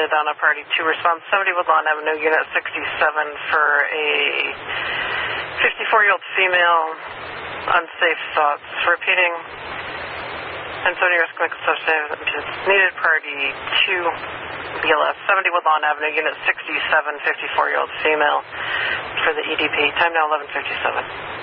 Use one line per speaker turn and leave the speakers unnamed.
needed on a party 2 response. 70 Woodlawn Avenue, Unit 67 for a 54-year-old female, unsafe thoughts. Repeating, Antonio Esquivel substation needed party 2, BLS, 70 Woodlawn Avenue, Unit 67, 54-year-old female for the EDP. Time now 11:57.